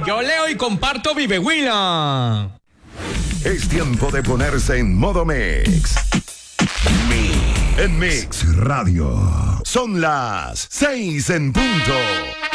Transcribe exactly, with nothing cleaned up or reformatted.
Yo leo y comparto Vive Huila. Es tiempo de ponerse en modo mix. Mix. En Mix Radio. Son las seis en punto.